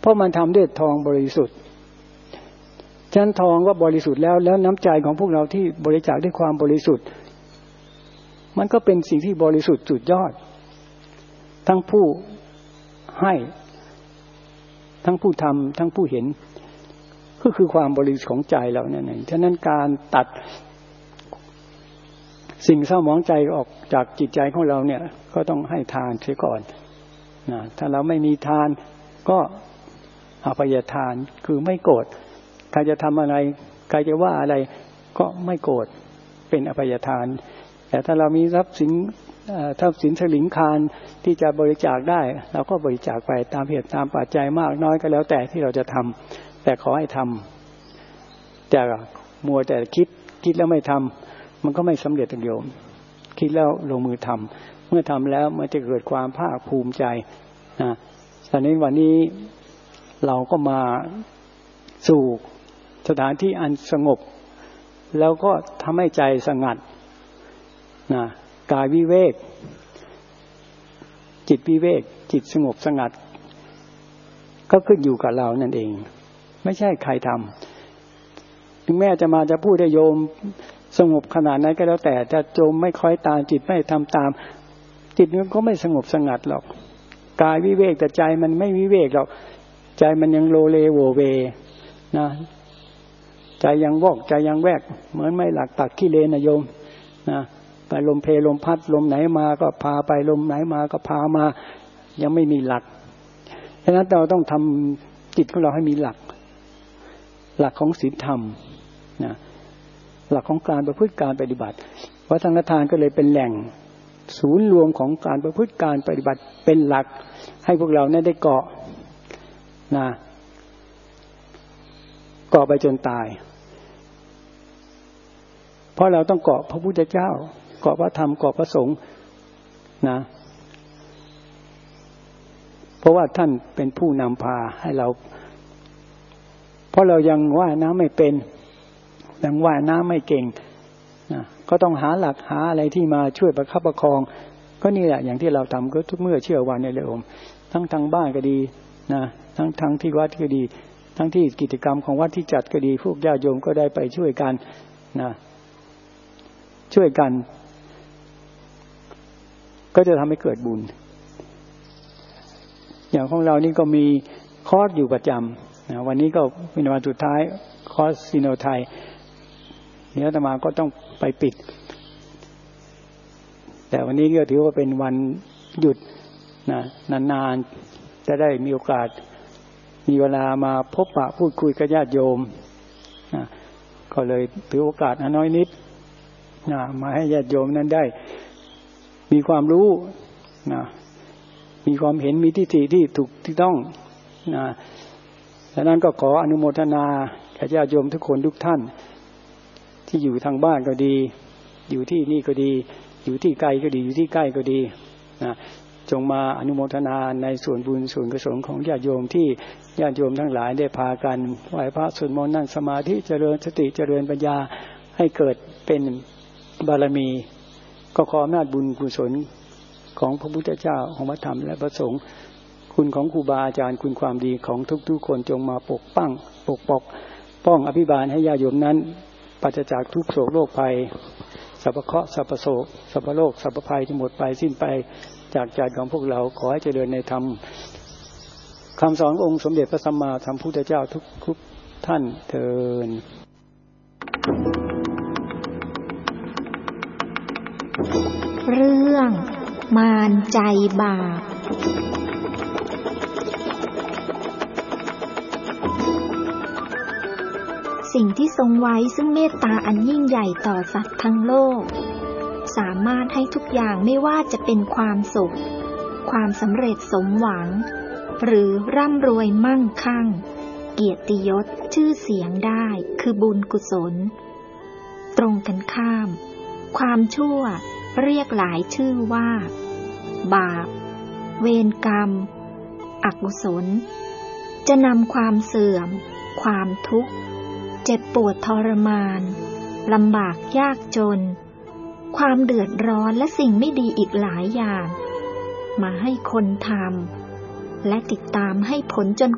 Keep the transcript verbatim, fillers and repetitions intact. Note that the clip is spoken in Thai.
เพราะมันทำด้วยทองบริสุทธิ์ฉะนั้นทองก็บริสุทธิ์แล้วแล้วน้ำใจของพวกเราที่บริจาคด้วยความบริสุทธิ์มันก็เป็นสิ่งที่บริสุทธิ์สุดยอดทั้งผู้ให้ทั้งผู้ทำทั้งผู้เห็นก็คือความบริสุทธิ์ของใจเรานั่นเองฉะนั้นการตัดสิ่งเศร้าหมองใจออกจากจิตใจของเราเนี่ยก็ต้องให้ทานเสียก่อนนะถ้าเราไม่มีทานก็อภัยทานคือไม่โกรธใครจะทำอะไรใครจะว่าอะไรก็ไม่โกรธเป็นอภัยทานแต่ถ้าเรามีทรัพย์สินทรัพย์สินสลิงคารที่จะบริจาคได้เราก็บริจาคไปตามเหตุตามปัจจัยมากน้อยก็แล้วแต่ที่เราจะทำแต่ขอให้ทำแต่มัวแต่คิดคิดแล้วไม่ทำมันก็ไม่สำเร็จโยมคิดแล้วลงมือทำเมื่อทำแล้วมันจะเกิดความภาคภูมิใจนะตอนนี้วันนี้เราก็มาสู่สถานที่อันสงบแล้วก็ทำให้ใจสงัดนะกายวิเวกจิตวิเวกจิตสงบสงัดก็ขึ้นอยู่กับเรานั่นเองไม่ใช่ใครทำถึงแม้จะมาจะพูดให้โยมสงบขนาดไหนก็แล้วแต่ถ้าโยมไม่ค่อยตามจิตไม่ทำตามจิตมันก็ไม่สงบสงัดหรอกกายวิเวกแต่ใจมันไม่วิเวกหรอกใจมันยังโลเลโวเวนะใจยังวอกใจยังแวกเหมือนไม่หลักตักขี้เลนนะโยมนะไปลมเพลมพัดลมไหนมาก็พาไปลมไหนมาก็พามายังไม่มีหลักฉะนั้นเราต้องทำจิตของเราให้มีหลักหลักของศีลธรรมนะหลักของการประพฤติการปฏิบัติวัดสังฆทานก็เลยเป็นแหล่งศูนย์รวมของการประพฤติการปฏิบัติเป็นหลักให้พวกเราได้เกาะนะเกาะไปจนตายเพราะเราต้องเกาะพระพุทธเจ้าเกาะพระธรรมเกาะพระสงฆ์นะเพราะว่าท่านเป็นผู้นำพาให้เราเพราะเรายังว่ายน้ำไม่เป็นยังว่ายน้ำไม่เก่งนะก็ต้องหาหลักหาอะไรที่มาช่วยประคับประคองก็นี่แหละอย่างที่เราทำก็ทุกเมื่อเชื่อวันในเรื่องทั้งทางบ้านก็ดีนะทั้งทางที่วัดก็ดีทั้งที่กิจกรรมของวัดที่จัดก็ดีพวกญาติโยมก็ได้ไปช่วยกันนะช่วยกันก็จะทำให้เกิดบุญอย่างของเรานี่ก็มีคอร์สอยู่ประจำนะวันนี้ก็เป็นวันสุดท้ายคอร์สซิโนไทยเดี๋ยวอาตมาก็ต้องไปปิดแต่วันนี้ก็ถือว่าเป็นวันหยุดนะนานๆจะได้มีโอกาสมีเวลามาพบปะพูดคุยกับญาติโยมนะก็เลยถือโอกาสน้อยนิดนะมาให้ญาติโยมนั้นได้มีความรู้นะมีความเห็นมีทิฏฐิที่ถูกที่ต้องนะดังนั้นก็ขออนุโมทนาแก่ญาติโยมทุกคนทุกท่านที่อยู่ทางบ้านก็ดีอยู่ที่นี่ก็ดีอยู่ที่ไกลก็ดีอยู่ที่ใกล้ก็ดีนะจงมาอนุโมทนาในส่วนบุญส่วนกุศลของญาติโยมที่ญาติโยมทั้งหลายได้พากันไหว้พระสวดมนต์นั่งสมาธิเจริญสติเจริญปัญญาให้เกิดเป็นบารมีก็ขออำนาจบุญกุศลของพระพุทธเจ้าของพระธรรมและพระสงฆ์คุณของครูบาอาจารย์คุณความดีของทุกๆคนจงมาปกป้องปกปกป้องอภิบาลให้ญาติโยมนั้นปราศจากทุกโศกโรคภัยสัพพเคราะห์สัพพโศกสัพพโรคสัพพภัยที่หมดไปสิ้นไปจากใจของพวกเราขอให้เจริญในธรรมคำสอนองค์สมเด็จพระสัมมาสัมพุทธเจ้าทุกๆท่านเทอญเรื่องมารใจบาปสิ่งที่ทรงไว้ซึ่งเมตตาอันยิ่งใหญ่ต่อสัตว์ทั้งโลกสามารถให้ทุกอย่างไม่ว่าจะเป็นความสุขความสำเร็จสมหวังหรือร่ำรวยมั่งคั่งเกียรติยศชื่อเสียงได้คือบุญกุศลตรงกันข้ามความชั่วเรียกหลายชื่อว่าบาปเวรกรรมอกุศลจะนำความเสื่อมความทุกข์เจ็บปวดทรมานลำบากยากจนความเดือดร้อนและสิ่งไม่ดีอีกหลายอย่างมาให้คนทำและติดตามให้ผลจน